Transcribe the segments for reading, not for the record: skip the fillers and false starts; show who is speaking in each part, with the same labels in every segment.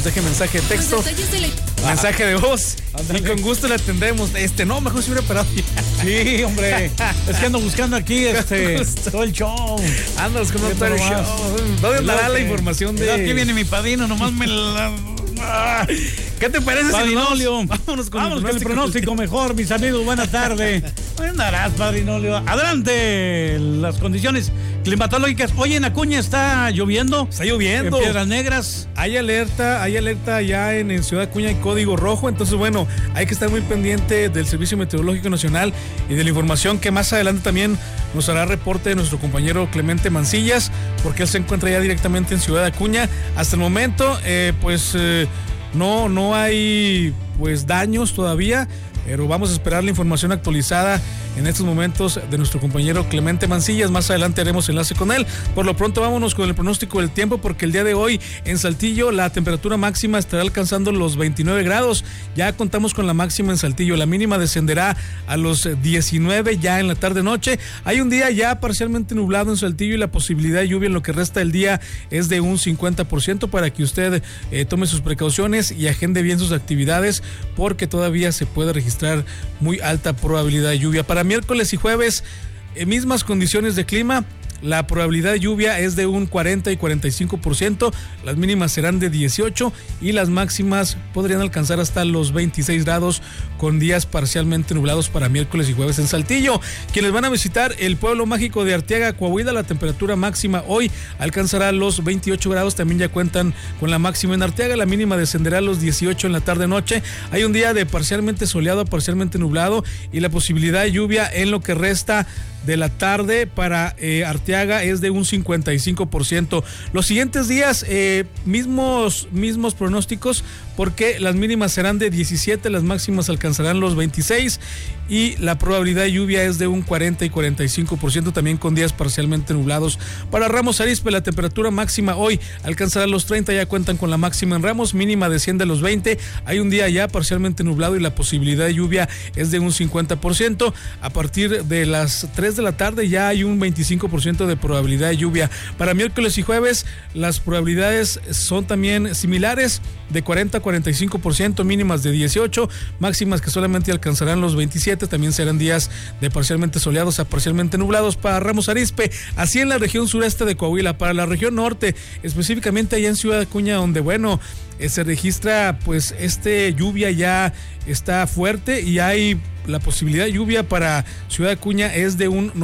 Speaker 1: nos deje mensaje de texto, mensaje de voz, y con gusto le atendemos. Mejor se hubiera parado.
Speaker 2: Sí, hombre. Es que ando buscando aquí todo el show.
Speaker 1: Andas con todo el show. ¿Dónde andará la información de...?
Speaker 2: Aquí viene mi padrino, nomás me la...
Speaker 1: ¿Qué te parece,
Speaker 2: Padrinolio?
Speaker 1: Vámonos con
Speaker 2: el pronóstico mejor, mis amigos. Buenas tardes. ¿Dónde andarás, Padrinolio? Adelante, las condiciones climatológicas. Hoy en Acuña está lloviendo.
Speaker 1: Está lloviendo.
Speaker 2: En Piedras Negras.
Speaker 1: Hay alerta ya en Ciudad Acuña, hay código rojo. Entonces, bueno, hay que estar muy pendiente del Servicio Meteorológico Nacional y de la información que más adelante también nos hará reporte de nuestro compañero Clemente Mancillas, porque él se encuentra ya directamente en Ciudad Acuña. Hasta el momento, no hay daños todavía, pero vamos a esperar la información actualizada en estos momentos de nuestro compañero Clemente Mancillas. Más adelante haremos enlace con él. Por lo pronto vámonos con el pronóstico del tiempo, porque el día de hoy en Saltillo la temperatura máxima estará alcanzando los 29 grados. Ya contamos con la máxima en Saltillo. La mínima descenderá a los 19 ya en la tarde-noche. Hay un día ya parcialmente nublado en Saltillo y la posibilidad de lluvia en lo que resta del día es de un 50%, para que usted tome sus precauciones y agende bien sus actividades, porque todavía se puede registrar muy alta probabilidad de lluvia. Para miércoles y jueves, mismas condiciones de clima. La probabilidad de lluvia es de un 40 y 45%, las mínimas serán de 18 y las máximas podrían alcanzar hasta los 26 grados, con días parcialmente nublados para miércoles y jueves en Saltillo. Quienes van a visitar el pueblo mágico de Arteaga, Coahuila, la temperatura máxima hoy alcanzará los 28 grados, también ya cuentan con la máxima en Arteaga, la mínima descenderá a los 18 en la tarde-noche. Hay un día de parcialmente soleado a parcialmente nublado y la posibilidad de lluvia en lo que resta de la tarde para Arteaga es de un 55%. Los siguientes días, mismos pronósticos, porque las mínimas serán de 17, las máximas alcanzarán los 26 y la probabilidad de lluvia es de un 40 y 45%, también con días parcialmente nublados. Para Ramos Arizpe, la temperatura máxima hoy alcanzará los 30, ya cuentan con la máxima en Ramos, mínima desciende a los 20. Hay un día ya parcialmente nublado y la posibilidad de lluvia es de un 50%. A partir de las 3 de la tarde ya hay un 25% de probabilidad de lluvia. Para miércoles y jueves las probabilidades son también similares, de 40 a 45%, mínimas de 18, máximas que solamente alcanzarán los 27. También serán días de parcialmente soleados a parcialmente nublados para Ramos Arizpe. Así en la región sureste de Coahuila. Para la región norte, específicamente allá en Ciudad Acuña, donde se registra lluvia ya está fuerte y hay la posibilidad de lluvia para Ciudad Acuña es de un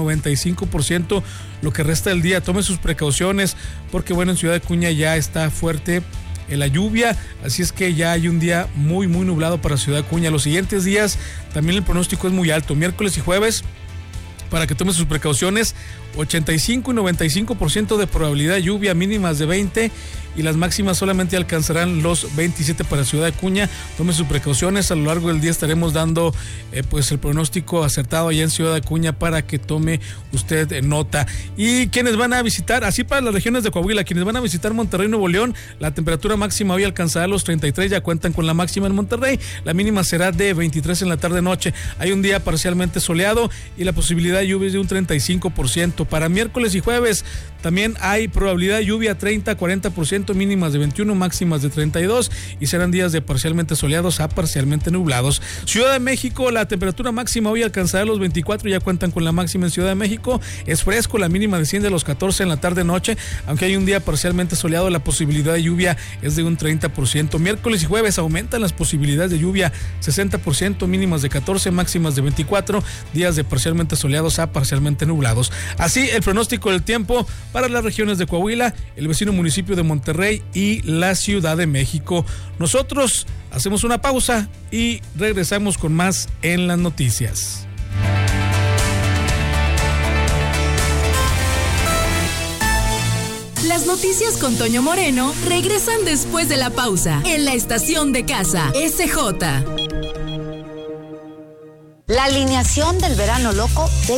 Speaker 1: 95% lo que resta del día. Tome sus precauciones porque en Ciudad Acuña ya está fuerte la lluvia, así es que ya hay un día muy muy nublado para Ciudad Acuña. Los siguientes días también el pronóstico es muy alto, miércoles y jueves, para que tome sus precauciones, 85 y 95% de probabilidad de lluvia, mínimas de 20 y las máximas solamente alcanzarán los 27 para Ciudad Acuña. Tome sus precauciones, a lo largo del día estaremos dando el pronóstico acertado allá en Ciudad Acuña para que tome usted nota. Y quienes van a visitar, así para las regiones de Coahuila, quienes van a visitar Monterrey, Nuevo León, la temperatura máxima hoy alcanzará los 33, ya cuentan con la máxima en Monterrey, la mínima será de 23 en la tarde-noche. Hay un día parcialmente soleado y la posibilidad de lluvia es de un 35%. Para miércoles y jueves también hay probabilidad de lluvia 30-40%, mínimas de 21, máximas de 32 y serán días de parcialmente soleados a parcialmente nublados. Ciudad de México, la temperatura máxima hoy alcanzará los 24, ya cuentan con la máxima en Ciudad de México. Es fresco, la mínima desciende a los 14 en la tarde-noche, aunque hay un día parcialmente soleado, la posibilidad de lluvia es de un 30%. Miércoles y jueves aumentan las posibilidades de lluvia 60%, mínimas de 14, máximas de 24, días de parcialmente soleados a parcialmente nublados. Así el pronóstico del tiempo para las regiones de Coahuila, el vecino municipio de Monterrey y la Ciudad de México. Nosotros hacemos una pausa y regresamos con más en las noticias.
Speaker 3: Las noticias con Toño Moreno regresan después de la pausa en la estación de casa SJ.
Speaker 4: La alineación del verano loco